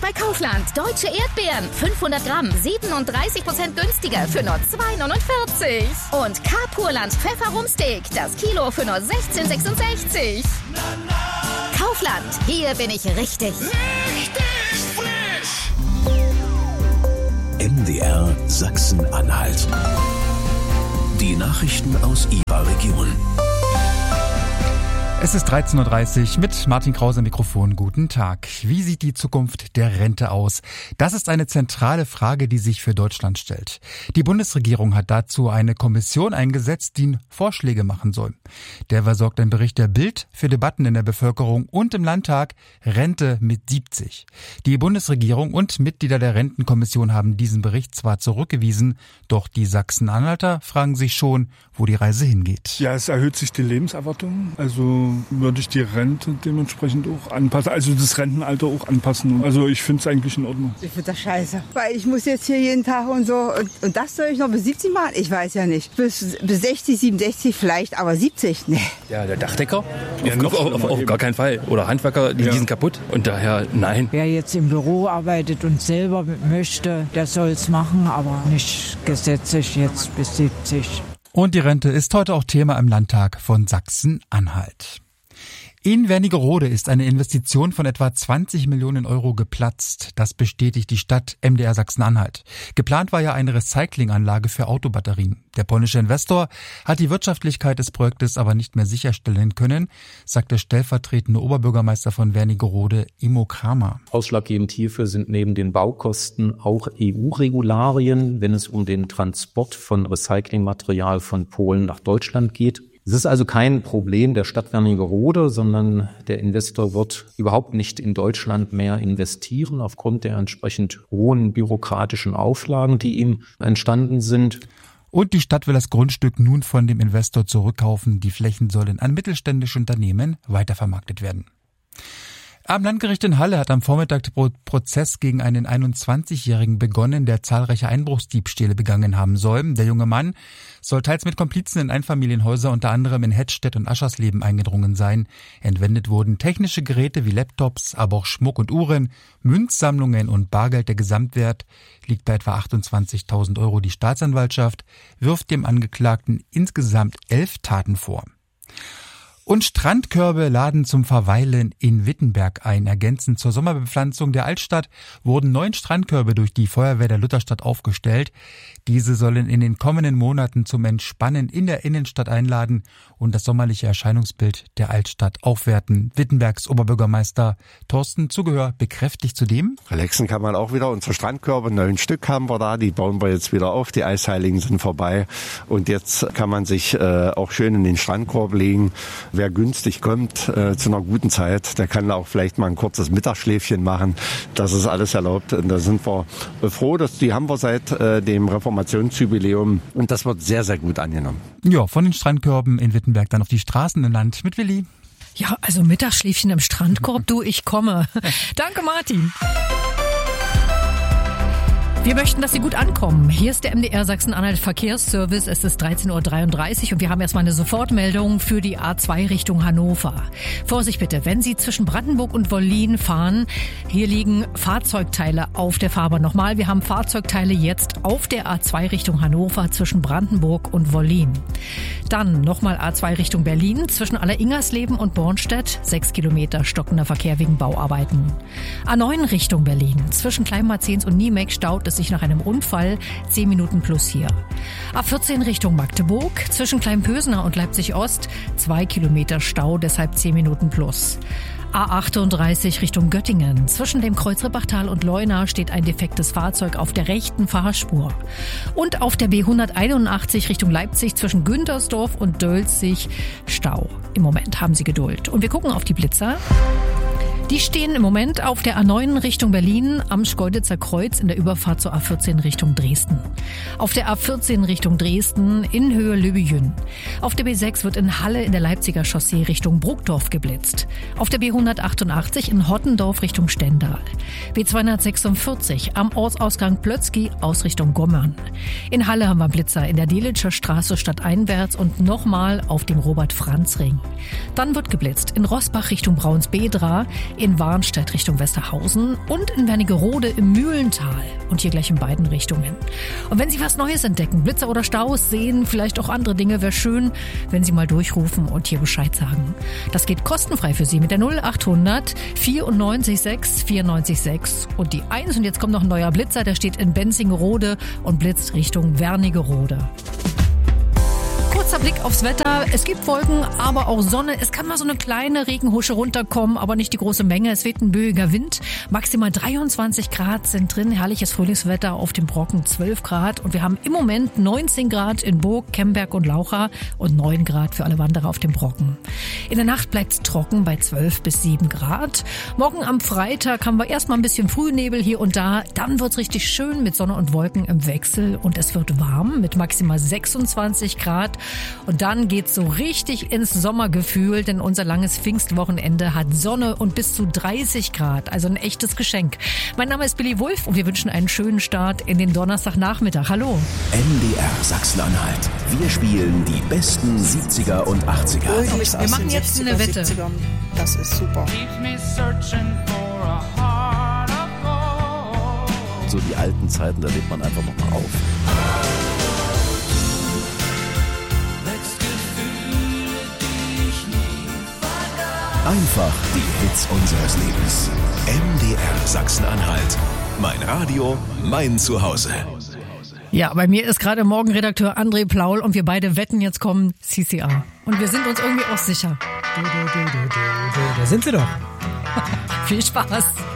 bei Kaufland. Deutsche Erdbeeren. 500 Gramm, 37% günstiger für nur 2,49. Und K-Purland Pfefferumsteak. Das Kilo für nur 16,66. Kaufland. Hier bin ich richtig. Richtig frisch! MDR Sachsen-Anhalt. Die Nachrichten aus Ihrer Region. Es ist 13.30 Uhr mit Martin Krause am Mikrofon. Guten Tag. Wie sieht die Zukunft der Rente aus? Das ist eine zentrale Frage, die sich für Deutschland stellt. Die Bundesregierung hat dazu eine Kommission eingesetzt, die Vorschläge machen soll. Derweil sorgt ein Bericht der Bild für Debatten in der Bevölkerung und im Landtag. Rente mit 70. Die Bundesregierung und Mitglieder der Rentenkommission haben diesen Bericht zwar zurückgewiesen, doch die Sachsen-Anhalter fragen sich schon, wo die Reise hingeht. Ja, es erhöht sich die Lebenserwartung. Also würde ich die Rente dementsprechend auch anpassen, also das Rentenalter auch anpassen. Also ich finde es eigentlich in Ordnung. Ich finde das scheiße, weil ich muss jetzt hier jeden Tag und so und das soll ich noch bis 70 machen? Ich weiß ja nicht. Bis 60, 67 vielleicht, aber 70, nee. Ja, der Dachdecker? Ja, auf gar keinen Fall. Oder Handwerker, die sind kaputt und daher nein. Wer jetzt im Büro arbeitet und selber möchte, der soll es machen, aber nicht gesetzlich jetzt bis 70. Und die Rente ist heute auch Thema im Landtag von Sachsen-Anhalt. In Wernigerode ist eine Investition von etwa 20 Millionen Euro geplatzt. Das bestätigt die Stadt MDR Sachsen-Anhalt. Geplant war ja eine Recyclinganlage für Autobatterien. Der polnische Investor hat die Wirtschaftlichkeit des Projektes aber nicht mehr sicherstellen können, sagt der stellvertretende Oberbürgermeister von Wernigerode, Imo Kramer. Ausschlaggebend hierfür sind neben den Baukosten auch EU-Regularien, wenn es um den Transport von Recyclingmaterial von Polen nach Deutschland geht. Es ist also kein Problem der Stadt Wernigerode, sondern der Investor wird überhaupt nicht in Deutschland mehr investieren aufgrund der entsprechend hohen bürokratischen Auflagen, die ihm entstanden sind. Und die Stadt will das Grundstück nun von dem Investor zurückkaufen. Die Flächen sollen an mittelständische Unternehmen weitervermarktet werden. Am Landgericht in Halle hat am Vormittag der Prozess gegen einen 21-Jährigen begonnen, der zahlreiche Einbruchsdiebstähle begangen haben soll. Der junge Mann soll teils mit Komplizen in Einfamilienhäuser unter anderem in Hettstedt und Aschersleben eingedrungen sein. Entwendet wurden technische Geräte wie Laptops, aber auch Schmuck und Uhren, Münzsammlungen und Bargeld. Der Gesamtwert liegt bei etwa 28.000 Euro. Die Staatsanwaltschaft wirft dem Angeklagten insgesamt 11 Taten vor. Und Strandkörbe laden zum Verweilen in Wittenberg ein. Ergänzend zur Sommerbepflanzung der Altstadt wurden 9 Strandkörbe durch die Feuerwehr der Lutherstadt aufgestellt. Diese sollen in den kommenden Monaten zum Entspannen in der Innenstadt einladen und das sommerliche Erscheinungsbild der Altstadt aufwerten. Wittenbergs Oberbürgermeister Thorsten Zugehör bekräftigt zudem: Relaxen kann man auch wieder. Unsere Strandkörbe, 9 Stück haben wir da, die bauen wir jetzt wieder auf. Die Eisheiligen sind vorbei und jetzt kann man sich auch schön in den Strandkorb legen. Wer günstig kommt zu einer guten Zeit, der kann auch vielleicht mal ein kurzes Mittagsschläfchen machen. Das ist alles erlaubt. Und da sind wir froh, dass die haben wir seit dem Reformationsjubiläum und das wird sehr, sehr gut angenommen. Ja, von den Strandkörben in Wittenberg dann auf die Straßen in Land mit Willi. Ja, also Mittagsschläfchen im Strandkorb, du, ich komme. Danke, Martin. Wir möchten, dass Sie gut ankommen. Hier ist der MDR Sachsen-Anhalt Verkehrsservice. Es ist 13.33 Uhr und wir haben erstmal eine Sofortmeldung für die A2 Richtung Hannover. Vorsicht bitte, wenn Sie zwischen Brandenburg und Wollin fahren, hier liegen Fahrzeugteile auf der Fahrbahn. Nochmal, wir haben Fahrzeugteile jetzt auf der A2 Richtung Hannover zwischen Brandenburg und Wollin. Dann nochmal A2 Richtung Berlin zwischen Alleringersleben und Bornstedt. 6 Kilometer stockender Verkehr wegen Bauarbeiten. A9 Richtung Berlin zwischen Kleinmarzens und Niemek staut es sich nach einem Unfall 10 Minuten plus hier. A14 Richtung Magdeburg zwischen Kleinpösener und Leipzig Ost 2 Kilometer Stau, deshalb 10 Minuten plus. A38 Richtung Göttingen. Zwischen dem Kreuzrippachtal und Leuna steht ein defektes Fahrzeug auf der rechten Fahrspur. Und auf der B181 Richtung Leipzig zwischen Güntersdorf und Dölzig Stau. Im Moment haben Sie Geduld. Und wir gucken auf die Blitzer. Die stehen im Moment auf der A9 Richtung Berlin am Schkeuditzer Kreuz in der Überfahrt zur A14 Richtung Dresden. Auf der A14 Richtung Dresden in Höhe Löbejün. Auf der B6 wird in Halle in der Leipziger Chaussee Richtung Bruckdorf geblitzt. Auf der B188 in Hottendorf Richtung Stendal. B246 am Ortsausgang Plötzky aus Richtung Gommern. In Halle haben wir Blitzer in der Delitscher Straße stadteinwärts und nochmal auf dem Robert-Franz-Ring. Dann wird geblitzt in Rossbach Richtung Braunsbedra, in Warnstedt Richtung Westerhausen und in Wernigerode im Mühlental und hier gleich in beiden Richtungen. Und wenn Sie was Neues entdecken, Blitzer oder Staus sehen, vielleicht auch andere Dinge, wäre schön, wenn Sie mal durchrufen und hier Bescheid sagen. Das geht kostenfrei für Sie mit der 0800 94 6 94 6 und die 1. Und jetzt kommt noch ein neuer Blitzer, der steht in Benzingerode und blitzt Richtung Wernigerode. Kurzer Blick aufs Wetter. Es gibt Wolken, aber auch Sonne. Es kann mal so eine kleine Regenhusche runterkommen, aber nicht die große Menge. Es weht ein böiger Wind. Maximal 23 Grad sind drin. Herrliches Frühlingswetter auf dem Brocken, 12 Grad. Und wir haben im Moment 19 Grad in Burg, Kemberg und Laucha und 9 Grad für alle Wanderer auf dem Brocken. In der Nacht bleibt es trocken bei 12 bis 7 Grad. Morgen am Freitag haben wir erstmal ein bisschen Frühnebel hier und da. Dann wird es richtig schön mit Sonne und Wolken im Wechsel. Und es wird warm mit maximal 26 Grad. Und dann geht's so richtig ins Sommergefühl, denn unser langes Pfingstwochenende hat Sonne und bis zu 30 Grad. Also ein echtes Geschenk. Mein Name ist Billy Wulff und wir wünschen einen schönen Start in den Donnerstagnachmittag. Hallo. MDR Sachsen-Anhalt. Wir spielen die besten 70er und 80er. Wir machen jetzt eine Wette. Das ist super. So die alten Zeiten, da lebt man einfach nochmal auf. Einfach die Hits unseres Lebens. MDR Sachsen-Anhalt. Mein Radio, mein Zuhause. Ja, bei mir ist gerade Morgenredakteur André Plaul und wir beide wetten, jetzt kommen CCR. Und wir sind uns irgendwie auch sicher. Da sind sie doch. Viel Spaß.